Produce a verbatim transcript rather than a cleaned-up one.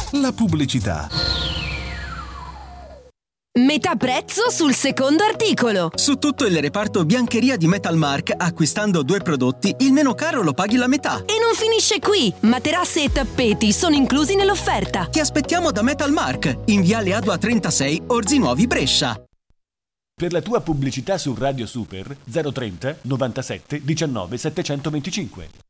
La pubblicità. Metà prezzo sul secondo articolo. Su tutto il reparto biancheria di Metalmark, acquistando due prodotti, il meno caro lo paghi la metà. E non finisce qui. Materasse e tappeti sono inclusi nell'offerta. Ti aspettiamo da Metalmark, in viale Adua trentasei, Orzi Nuovi, Brescia. Per la tua pubblicità su Radio Super zero trenta novantasette diciannove settecentoventicinque.